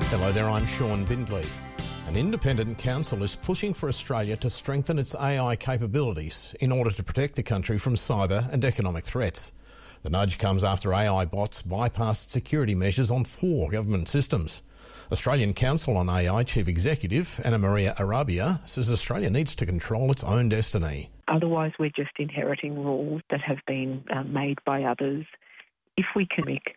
Hello there, I'm Sean Bindley. An independent council is pushing for Australia to strengthen its AI capabilities in order to protect the country from cyber and economic threats. The nudge comes after AI bots bypassed security measures on 4 government systems. Australian Council on AI Chief Executive Anna Maria Arabia says Australia needs to control its own destiny. Otherwise, we're just inheriting rules that have been made by others. If we can make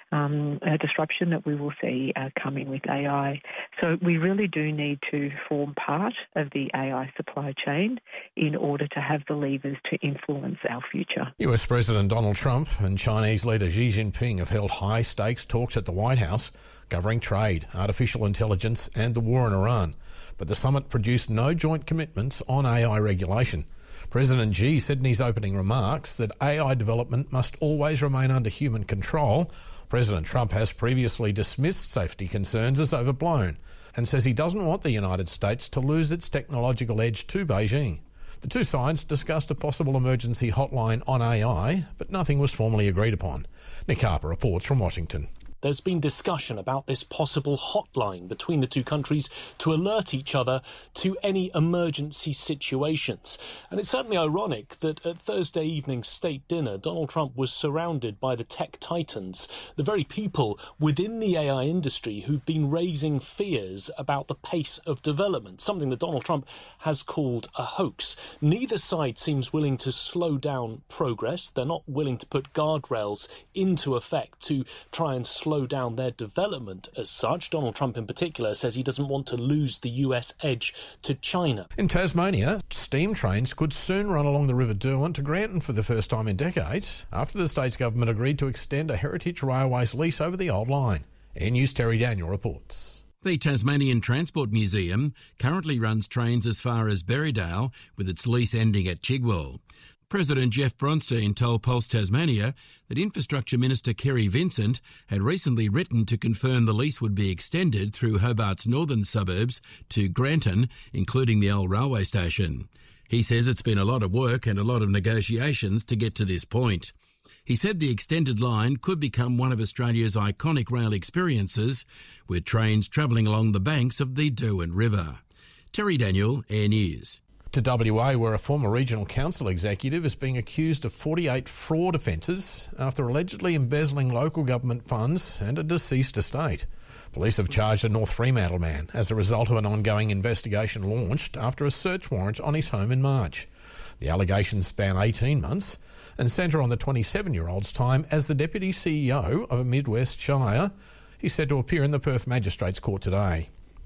a disruption that we will see coming with AI. So we really do need to form part of the AI supply chain in order to have the levers to influence our future. US President Donald Trump and Chinese leader Xi Jinping have held high-stakes talks at the White House covering trade, artificial intelligence and the war in Iran. But the summit produced no joint commitments on AI regulation. President Xi said in his opening remarks that AI development must always remain under human control. President Trump has previously dismissed safety concerns as overblown and says he doesn't want the United States to lose its technological edge to Beijing. The two sides discussed a possible emergency hotline on AI, but nothing was formally agreed upon. Nick Harper reports from Washington. There's been discussion about this possible hotline between the two countries to alert each other to any emergency situations. And it's certainly ironic that at Thursday evening's state dinner, Donald Trump was surrounded by the tech titans, the very people within the AI industry who've been raising fears about the pace of development, something that Donald Trump has called a hoax. Neither side seems willing to slow down progress. They're not willing to put guardrails into effect to try and slow down their development as such. Donald Trump in particular says he doesn't want to lose the US edge to China. In Tasmania, steam trains could soon run along the River Derwent to Granton for the first time in decades after the state's government agreed to extend a Heritage Railways lease over the old line. Air News' Terry Daniel reports. The Tasmanian Transport Museum currently runs trains as far as Berrydale, with its lease ending at Chigwell. President Jeff Bronstein told Pulse Tasmania that Infrastructure Minister Kerry Vincent had recently written to confirm the lease would be extended through Hobart's northern suburbs to Granton, including the old railway station. He says it's been a lot of work and a lot of negotiations to get to this point. He said the extended line could become one of Australia's iconic rail experiences, with trains travelling along the banks of the Derwent River. Terry Daniel, Air News. To WA, where a former regional council executive is being accused of 48 fraud offences after allegedly embezzling local government funds and a deceased estate. Police have charged a North Fremantle man as a result of an ongoing investigation launched after a search warrant on his home in March. The allegations span 18 months and centre on the 27-year-old's time as the Deputy CEO of a Midwest Shire. He's said to appear in the Perth Magistrates Court today.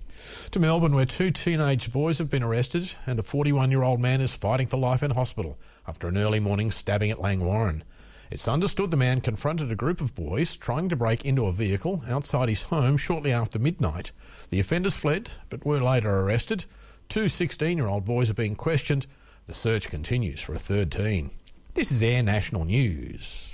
To Melbourne, where 2 teenage boys have been arrested and a 41-year-old man is fighting for life in hospital after an early morning stabbing at Langwarrin. It's understood the man confronted a group of boys trying to break into a vehicle outside his home shortly after midnight. The offenders fled but were later arrested. 2 16-year-old boys are being questioned. The search continues for a third teen. This is Air National News.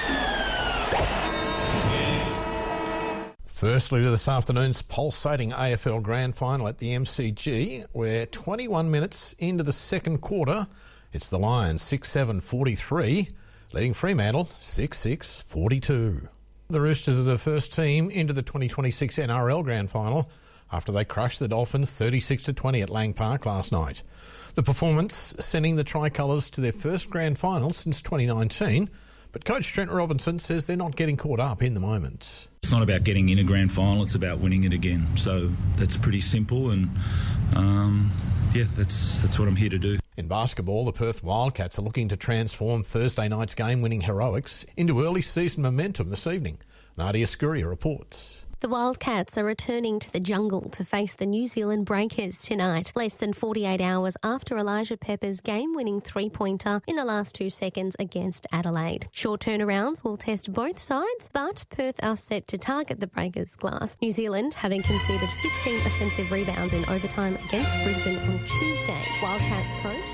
Firstly to this afternoon's pulsating AFL Grand Final at the MCG, where 21 minutes into the second quarter, it's the Lions 6-7-43, leading Fremantle 6-6-42. The Roosters are the first team into the 2026 NRL Grand Final after they crushed the Dolphins 36-20 at Lang Park last night. The performance sending the Tricolours to their first Grand Final since 2019, but Coach Trent Robinson says they're not getting caught up in the moment. It's not about getting in a grand final, it's about winning it again. So that's pretty simple and, that's what I'm here to do. In basketball, the Perth Wildcats are looking to transform Thursday night's game-winning heroics into early season momentum this evening. Nadia Scuria reports. The Wildcats are returning to the jungle to face the New Zealand Breakers tonight, less than 48 hours after Elijah Pepper's game-winning three-pointer in the last 2 seconds against Adelaide. Short turnarounds will test both sides, but Perth are set to target the Breakers' glass. New Zealand having conceded 15 offensive rebounds in overtime against Brisbane on Tuesday. Wildcats coach